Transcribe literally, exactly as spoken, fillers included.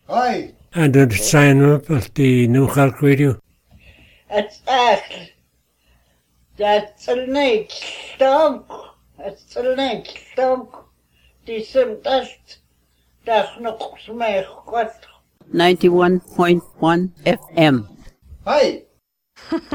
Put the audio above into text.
Hi. And the sign up at the New Cork Radio. It's echt. That's a night stunk. It's a night stunk. Die sind echt. Dag nog smeg kwart. ninety-one point one F M. Hi.